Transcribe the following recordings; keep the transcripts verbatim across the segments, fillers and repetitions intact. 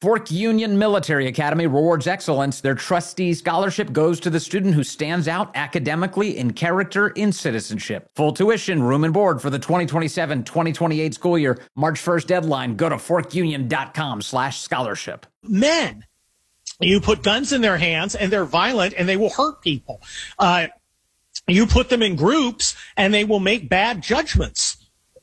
Fork Union Military Academy rewards excellence. Their trustee scholarship goes to the student who stands out academically, in character, in citizenship. Full tuition, room and board for the twenty twenty-seven twenty twenty-eight school year. March first deadline. Go to forkunion.com slash scholarship. Men, you put guns in their hands and they're violent and they will hurt people. Uh, you put them in groups and they will make bad judgments.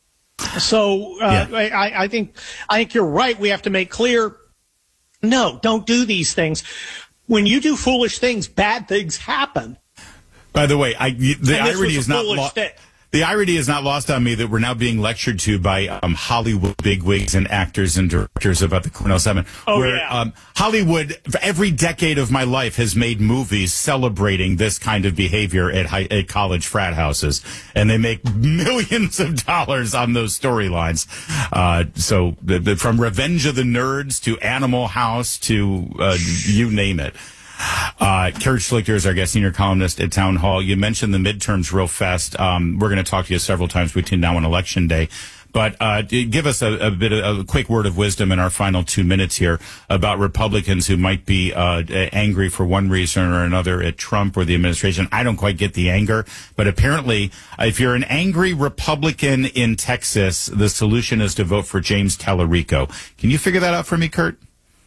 So uh, yeah. I, I think I think you're right. We have to make clear, no, don't do these things. When you do foolish things, bad things happen. By the way, I, the irony is not lo- the irony is not lost on me that we're now being lectured to by um, Hollywood bigwigs and actors and directors about the Cornell Seven. Oh, where, yeah. um, Hollywood, for every decade of my life, has made movies celebrating this kind of behavior at, high, at college frat houses, and they make millions of dollars on those storylines. Uh, so, the, the, from Revenge of the Nerds to Animal House to uh, you name it. Uh, Kurt Schlichter is our guest, senior columnist at Town Hall. You mentioned the midterms real fast. Um, we're going to talk to you several times between now and Election Day. But uh, give us a, a bit of a quick word of wisdom in our final two minutes here about Republicans who might be uh, angry for one reason or another at Trump or the administration. I don't quite get the anger, but apparently if you're an angry Republican in Texas, the solution is to vote for James Tallarico. Can you figure that out for me, Kurt?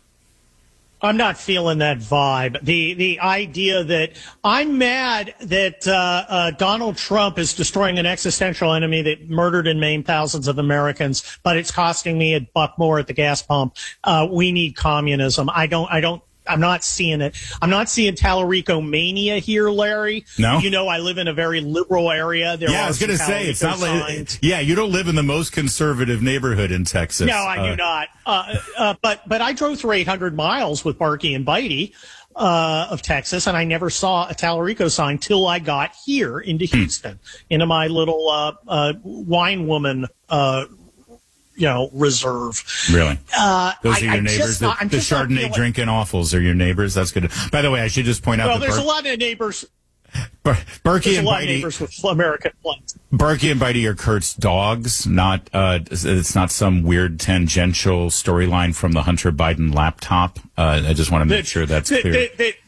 I'm not feeling that vibe. The the idea that I'm mad that uh, uh, Donald Trump is destroying an existential enemy that murdered and maimed thousands of Americans, but it's costing me a buck more at the gas pump. Uh, we need communism. I don't. I don't. I'm not seeing it. I'm not seeing Tallarico mania here, Larry. No. You know, I live in a very liberal area. There yeah, I was going to say, it's not like, yeah, you don't live in the most conservative neighborhood in Texas. No, I uh, do not. Uh, uh, but, but I drove through eight hundred miles with Barky and Bitey, uh, of Texas, and I never saw a Tallarico sign till I got here into Houston, hmm. into my little, uh, uh, wine woman, uh, you know, reserve. Really? Uh, Those are I, your neighbors? The, the Chardonnay drinking awfuls are your neighbors? That's good. By the way, I should just point out well, that there's Bar- a lot of neighbors. Bar- Berkey there's and a lot Bitey, of neighbors with American flags. Berkey and Bitey are Kurt's dogs, not, uh, it's not some weird tangential storyline from the Hunter Biden laptop. Uh, I just want to make the, sure that's the, clear. The, the,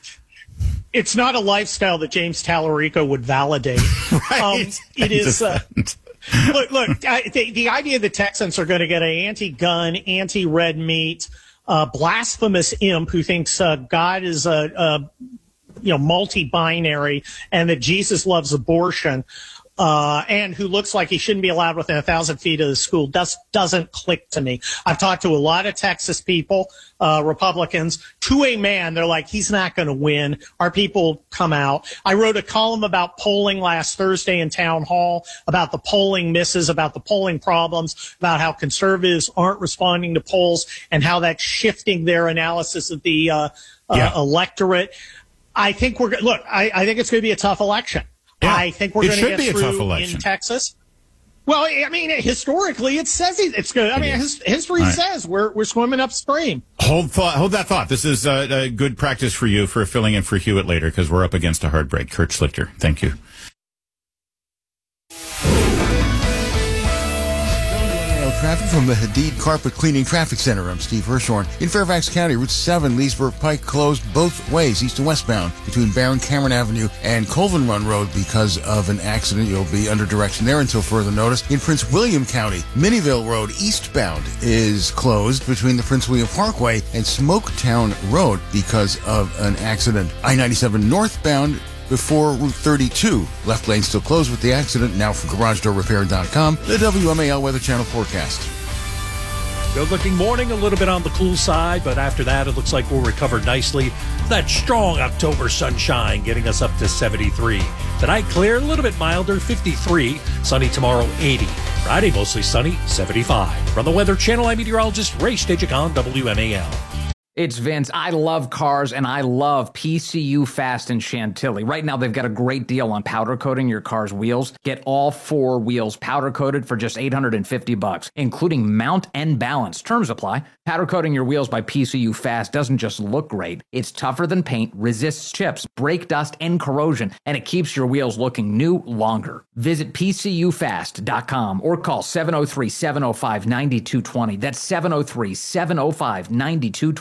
it's not a lifestyle that James Tallarico would validate. right. Um, it is, uh, look, look. I, the, the idea the Texans are going to get an anti-gun, anti-red meat, uh, blasphemous imp who thinks uh, God is a, a you know multi-binary and that Jesus loves abortion, uh, and who looks like he shouldn't be allowed within a thousand feet of the school does, doesn't click to me. I've talked to a lot of Texas people, uh, Republicans, to a man. They're like, he's not going to win. Our people come out. I wrote a column about polling last Thursday in Town Hall, about the polling misses, about the polling problems, about how conservatives aren't responding to polls and how that's shifting their analysis of the uh, yeah. uh, electorate. I think we're look. I, I think it's going to be a tough election. Yeah, I think we're going to get be a through tough election. in Texas. Well, I mean, historically, it says it's good. I mean, his, history right. says we're we're swimming upstream. Hold thought, hold that thought. This is uh, a good practice for you for filling in for Hewitt later because we're up against a hard break. Kurt Schlichter, thank you. Traffic from the Hadid Carpet Cleaning Traffic Center. I'm Steve Hirshhorn. In Fairfax County, Route seven, Leesburg Pike closed both ways, east and westbound, between Barron Cameron Avenue and Colvin Run Road because of an accident. You'll be under direction there until further notice. In Prince William County, Minnieville Road eastbound is closed between the Prince William Parkway and Smoketown Road because of an accident. I ninety-seven northbound before Route thirty-two. Left lane still closed with the accident. Now from garage door repair dot com, the W M A L Weather Channel forecast. Good looking morning, a little bit on the cool side, but after that, it looks like we'll recover nicely. That strong October sunshine getting us up to seventy-three. Tonight, clear, a little bit milder, fifty-three. Sunny tomorrow, eighty. Friday, mostly sunny, seventy-five. From the Weather Channel, I'm meteorologist Ray Stejik on W M A L. It's Vince. I love cars, and I love P C U Fast in Chantilly. Right now, they've got a great deal on powder coating your car's wheels. Get all four wheels powder coated for just eight hundred fifty bucks, including mount and balance. Terms apply. Powder coating your wheels by P C U Fast doesn't just look great. It's tougher than paint, resists chips, brake dust, and corrosion, and it keeps your wheels looking new longer. Visit P C U fast dot com or call seven oh three, seven oh five, nine two two oh. That's seven oh three, seven oh five, nine two two oh.